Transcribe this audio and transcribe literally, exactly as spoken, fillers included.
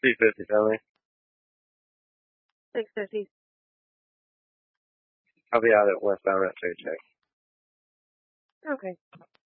two fifty, family. six fifty. I'll be out at westbound at two check. Okay.